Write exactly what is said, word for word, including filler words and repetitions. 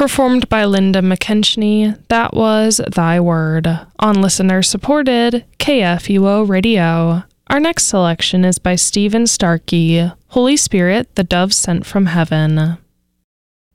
performed by Linda McKinchney. That was Thy Word on listener-supported K F U O Radio. Our next selection is by Stephen Starkey, Holy Spirit, the Dove Sent from Heaven.